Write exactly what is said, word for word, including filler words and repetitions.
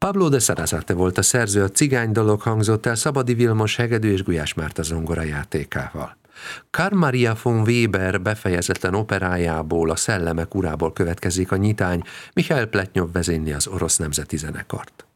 Pablo de Sarasate volt a szerző, a Cigány dalok hangzott el Szabadi Vilmos hegedű és Gulyás Márta zongora játékával. Carl Maria von Weber befejezetlen operájából, a Szellemek urából következik a nyitány, Michael Pletnyov vezényli az Orosz Nemzeti Zenekart.